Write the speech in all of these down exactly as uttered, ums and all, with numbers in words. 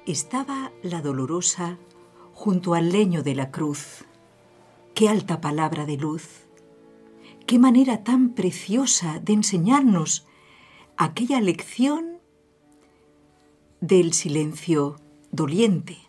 Estaba la dolorosa junto al leño de la cruz. Qué alta palabra de luz, qué manera tan preciosa de enseñarnos aquella lección del silencio doliente.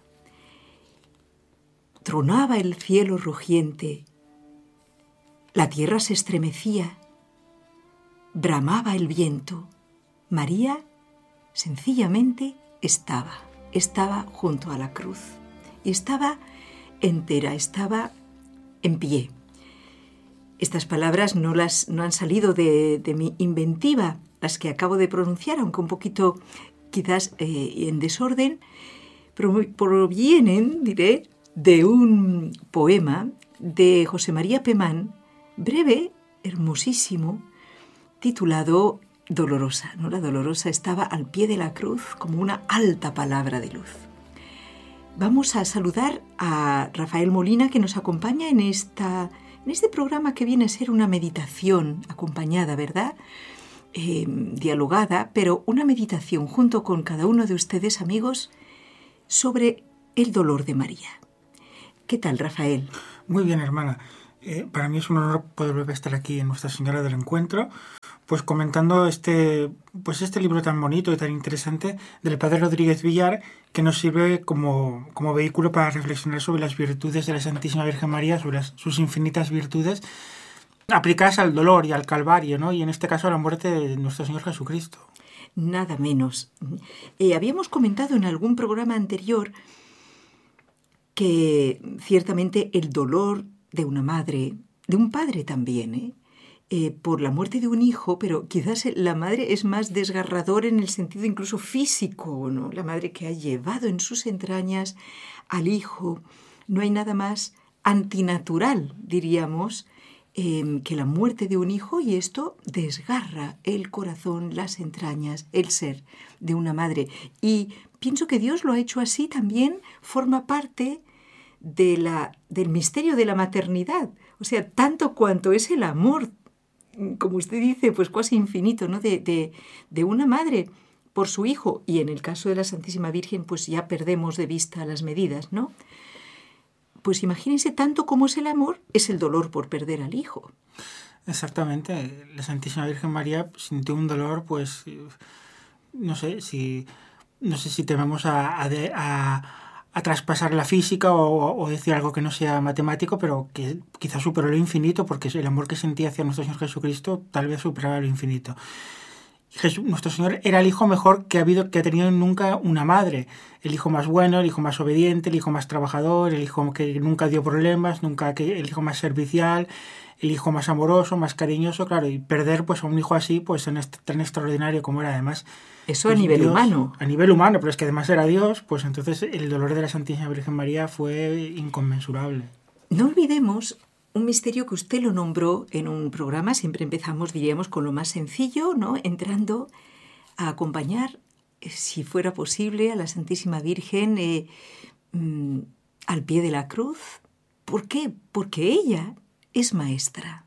Tronaba el cielo rugiente, la tierra se estremecía, bramaba el viento. María sencillamente estaba, estaba junto a la cruz y estaba entera, estaba en pie. Estas palabras no, las, no han salido de, de mi inventiva, las que acabo de pronunciar, aunque un poquito quizás eh, en desorden, provienen, diré, de un poema de José María Pemán, breve, hermosísimo, titulado Dolorosa, ¿no? La dolorosa estaba al pie de la cruz como una alta palabra de luz. Vamos a saludar a Rafael Molina, que nos acompaña en, esta, en este programa que viene a ser una meditación acompañada, ¿verdad? Eh, dialogada, pero una meditación junto con cada uno de ustedes, amigos, sobre el dolor de María. ¿Qué tal, Rafael? Muy bien, hermana. Eh, para mí es un honor poder volver a estar aquí en Nuestra Señora del Encuentro, pues comentando este, pues este libro tan bonito y tan interesante del Padre Rodríguez Villar, que nos sirve como, como vehículo para reflexionar sobre las virtudes de la Santísima Virgen María, sobre las, sus infinitas virtudes, aplicadas al dolor y al calvario, ¿no? Y en este caso a la muerte de nuestro Señor Jesucristo. Nada menos. Eh, habíamos comentado en algún programa anterior que ciertamente el dolor de una madre, de un padre también, ¿eh? Eh, por la muerte de un hijo, pero quizás la madre es más desgarradora en el sentido incluso físico, ¿no? La madre que ha llevado en sus entrañas al hijo. No hay nada más antinatural, diríamos, eh, que la muerte de un hijo, y esto desgarra el corazón, las entrañas, el ser de una madre. Y pienso que Dios lo ha hecho así también, forma parte de la, del misterio de la maternidad. O sea, tanto cuanto es el amor, como usted dice, pues casi infinito, ¿no? De, de, de una madre por su hijo. Y en el caso de la Santísima Virgen, pues ya perdemos de vista las medidas, ¿no? Pues imagínense, tanto como es el amor, es el dolor por perder al hijo. Exactamente. La Santísima Virgen María sintió un dolor, pues, no sé si, no sé si tememos a, a, a a traspasar la física o, o decir algo que no sea matemático, pero que quizás superó lo infinito, porque el amor que sentía hacia nuestro Señor Jesucristo tal vez superaba lo infinito. Jesús, nuestro Señor era el hijo mejor que ha habido, que ha tenido nunca una madre, el hijo más bueno, el hijo más obediente, el hijo más trabajador, el hijo que nunca dio problemas, nunca que, el hijo más servicial, el hijo más amoroso, más cariñoso, claro, y perder pues a un hijo así, pues tan extraordinario como era además. Eso a nivel Dios, humano. A nivel humano, pero es que además era Dios, pues entonces el dolor de la Santísima Virgen María fue inconmensurable. No olvidemos un misterio que usted lo nombró en un programa. Siempre empezamos, diríamos, con lo más sencillo, ¿no? Entrando a acompañar, si fuera posible, a la Santísima Virgen eh, mmm, al pie de la cruz. ¿Por qué? Porque ella es maestra.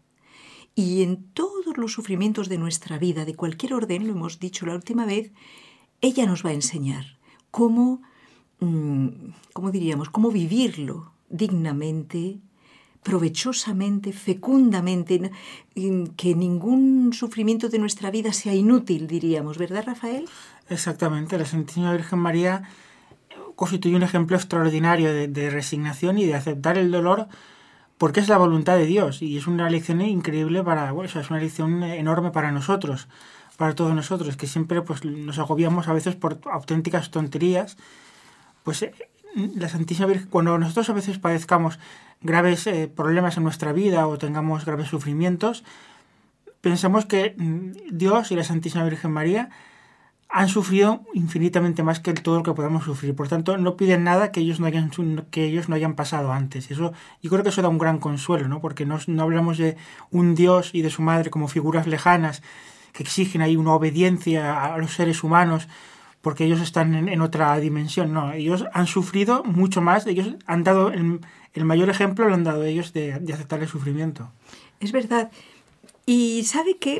Y en todos los sufrimientos de nuestra vida, de cualquier orden, lo hemos dicho la última vez, ella nos va a enseñar cómo, mmm, cómo diríamos, cómo vivirlo dignamente, provechosamente, fecundamente, que ningún sufrimiento de nuestra vida sea inútil, diríamos, ¿verdad, Rafael? Exactamente, la Santísima Virgen María constituye un ejemplo extraordinario de, de resignación y de aceptar el dolor, porque es la voluntad de Dios, y es una lección increíble para, bueno, o sea, es una lección enorme para nosotros, para todos nosotros, que siempre pues nos agobiamos a veces por auténticas tonterías. Pues la Santísima Virgen, cuando nosotros a veces padezcamos graves eh, problemas en nuestra vida o tengamos graves sufrimientos, pensamos que Dios y la Santísima Virgen María han sufrido infinitamente más que todo lo que podamos sufrir. Por tanto, no piden nada que ellos no hayan, que ellos no hayan pasado antes. Eso, yo creo que eso da un gran consuelo, ¿no? Porque no, no hablamos de un Dios y de su madre como figuras lejanas que exigen ahí una obediencia a los seres humanos porque ellos están en, en otra dimensión. No, ellos han sufrido mucho más. Ellos han dado el, el mayor ejemplo, lo han dado ellos de, de aceptar el sufrimiento. Es verdad. Y ¿sabe qué?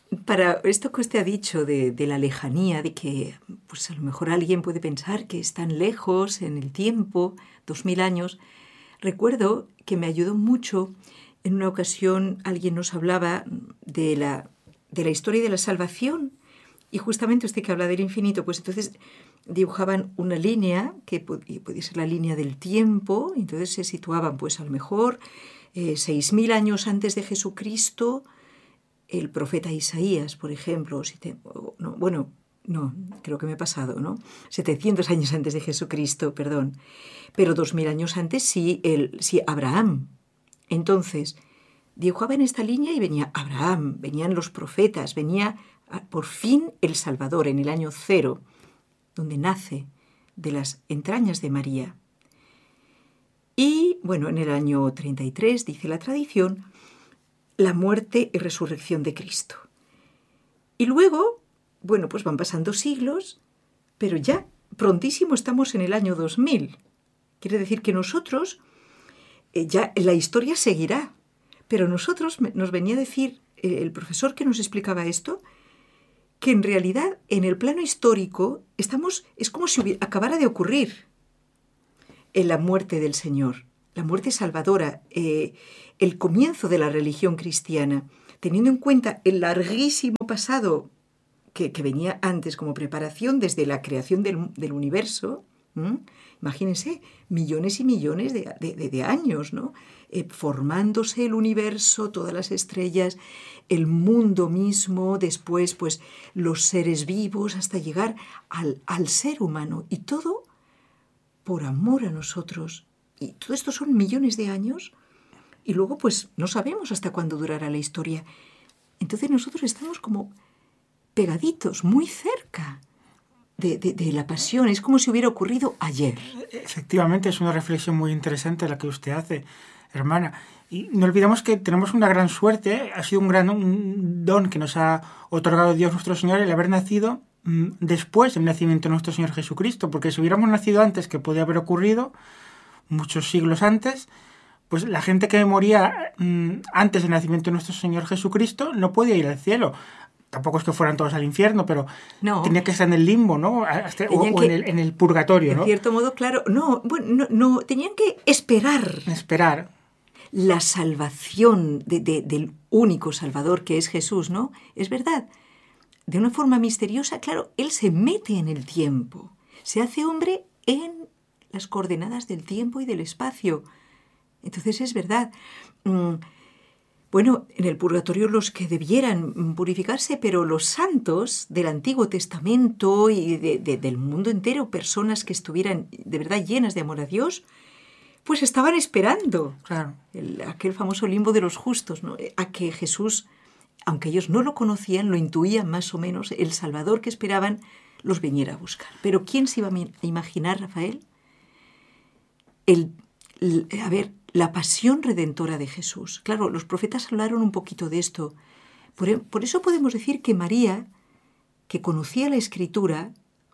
para esto que usted ha dicho de, de la lejanía, de que pues a lo mejor alguien puede pensar que están lejos en el tiempo, dos mil años, recuerdo que me ayudó mucho. En una ocasión alguien nos hablaba de la, de la historia de la salvación y justamente usted que habla del infinito, pues entonces dibujaban una línea que podía ser la línea del tiempo, y entonces se situaban pues a lo mejor eh, seis mil años antes de Jesucristo, el profeta Isaías, por ejemplo, si te, no, bueno, no, creo que me he pasado, ¿no? setecientos años antes de Jesucristo, perdón, pero dos mil años antes sí, el, sí Abraham. Entonces, dibujaba en esta línea y venía Abraham, venían los profetas, venía por fin el Salvador en el año cero, donde nace de las entrañas de María. Y, bueno, en el año treinta y tres, dice la tradición, la muerte y resurrección de Cristo. Y luego, bueno, pues van pasando siglos, pero ya prontísimo estamos en el año dos mil. Quiere decir que nosotros, eh, ya la historia seguirá, pero nosotros, nos venía a decir eh, el profesor que nos explicaba esto, que en realidad en el plano histórico estamos, es como si hubiera, acabara de ocurrir en la muerte del Señor, la muerte salvadora, eh, el comienzo de la religión cristiana, teniendo en cuenta el larguísimo pasado que, que venía antes como preparación desde la creación del, del universo. ¿Mm? Imagínense, millones y millones de, de, de, de años, ¿no? Eh, formándose el universo, todas las estrellas, el mundo mismo, después pues los seres vivos, hasta llegar al, al ser humano. Y todo por amor a nosotros. Y todo esto son millones de años y luego pues no sabemos hasta cuándo durará la historia. Entonces nosotros estamos como pegaditos, muy cerca de, de, de la pasión. Es como si hubiera ocurrido ayer. Efectivamente, es una reflexión muy interesante la que usted hace, hermana. Y no olvidemos que tenemos una gran suerte, ha sido un gran un don que nos ha otorgado Dios nuestro Señor el haber nacido mmm, después del nacimiento de nuestro Señor Jesucristo, porque si hubiéramos nacido antes, que podía haber ocurrido muchos siglos antes, pues la gente que moría mmm, antes del nacimiento de nuestro Señor Jesucristo no podía ir al cielo. Tampoco es que fueran todos al infierno, pero no, tenía que estar en el limbo, ¿no? Hasta, o, o en, el, en el purgatorio, ¿no? En cierto modo, claro. No, bueno, no, no tenían que esperar. Esperar. La salvación de, de, del único Salvador que es Jesús, ¿no? Es verdad. De una forma misteriosa, claro, Él se mete en el tiempo. Se hace hombre en las coordenadas del tiempo y del espacio. Entonces es verdad. Mm, Bueno, en el purgatorio los que debieran purificarse, pero los santos del Antiguo Testamento y de, de, del mundo entero, personas que estuvieran de verdad llenas de amor a Dios, pues estaban esperando, claro, el, aquel famoso limbo de los justos, ¿no? A que Jesús, aunque ellos no lo conocían, lo intuían más o menos, el Salvador que esperaban los viniera a buscar. Pero ¿quién se iba a imaginar, Rafael? El, el, a ver, la pasión redentora de Jesús. Claro, los profetas hablaron un poquito de esto. Por, por eso podemos decir que María, que conocía la Escritura,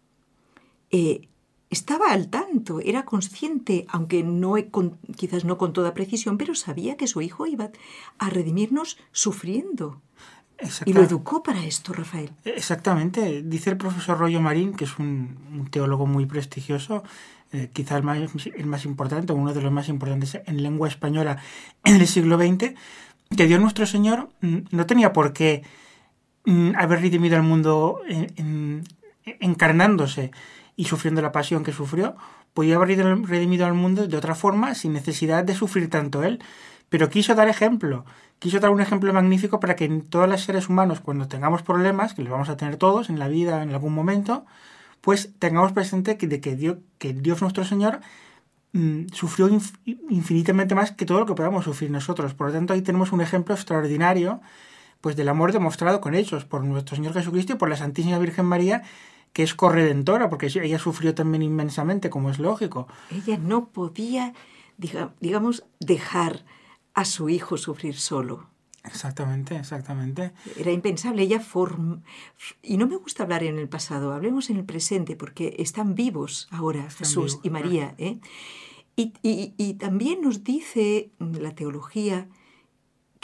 eh, estaba al tanto, era consciente, aunque no, con, quizás no con toda precisión, pero sabía que su hijo iba a redimirnos sufriendo. Y lo educó para esto, Rafael. Exactamente. Dice el profesor Royo Marín, que es un, un teólogo muy prestigioso, eh, quizá el más, el más importante, uno de los más importantes en lengua española en el siglo veinte, que Dios nuestro Señor no tenía por qué mm, haber redimido al mundo en, en, encarnándose y sufriendo la pasión que sufrió. Podía haber redimido al mundo de otra forma, sin necesidad de sufrir tanto Él. Pero quiso dar ejemplo, quiso dar un ejemplo magnífico para que en todos los seres humanos, cuando tengamos problemas, que los vamos a tener todos en la vida en algún momento, pues tengamos presente que, de que, Dios, que Dios nuestro Señor mmm, sufrió inf, infinitamente más que todo lo que podamos sufrir nosotros. Por lo tanto, ahí tenemos un ejemplo extraordinario pues, del amor demostrado con hechos por nuestro Señor Jesucristo y por la Santísima Virgen María, que es corredentora, porque ella sufrió también inmensamente, como es lógico. Ella no podía, digamos, dejar a su hijo sufrir solo. Exactamente, exactamente. Era impensable. Ella form... Y no me gusta hablar en el pasado, hablemos en el presente, porque están vivos ahora están Jesús vivos, y María. ¿eh? Y, y, y también nos dice la teología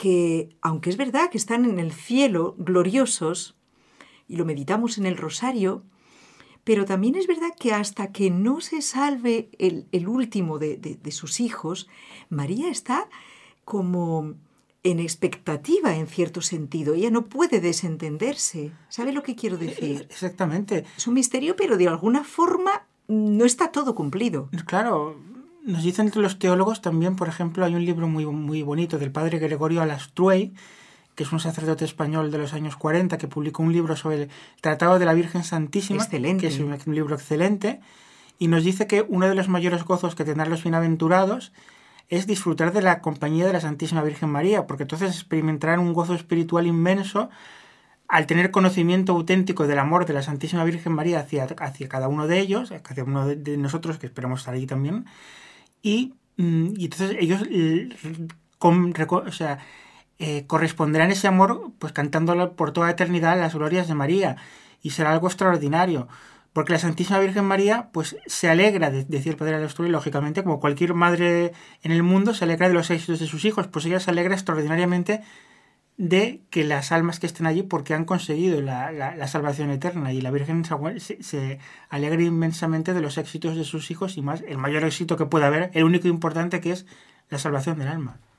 que, aunque es verdad que están en el cielo gloriosos, y lo meditamos en el rosario, pero también es verdad que hasta que no se salve el, el último de, de, de sus hijos, María está como en expectativa en cierto sentido. Ella no puede desentenderse. ¿Sabe lo que quiero decir? Exactamente. Es un misterio, pero de alguna forma no está todo cumplido. Claro, nos dicen entre los teólogos también, por ejemplo, hay un libro muy, muy bonito del padre Gregorio Alastruey, que es un sacerdote español de los años cuarenta, que publicó un libro sobre el Tratado de la Virgen Santísima, excelente. que es un, un libro excelente, y nos dice que uno de los mayores gozos que tendrán los bienaventurados es disfrutar de la compañía de la Santísima Virgen María, porque entonces experimentarán un gozo espiritual inmenso al tener conocimiento auténtico del amor de la Santísima Virgen María hacia, hacia cada uno de ellos, hacia cada uno de, de nosotros, que esperamos estar allí también, y, y entonces ellos con, o sea, eh, corresponderán ese amor pues cantándolo por toda eternidad las glorias de María, y será algo extraordinario. Porque la Santísima Virgen María pues se alegra, de, decía el padre Alastruey, lógicamente, como cualquier madre en el mundo se alegra de los éxitos de sus hijos, pues ella se alegra extraordinariamente de que las almas que estén allí porque han conseguido la, la, la salvación eterna, y la Virgen se, se alegra inmensamente de los éxitos de sus hijos, y más el mayor éxito que pueda haber, el único importante, que es la salvación del alma.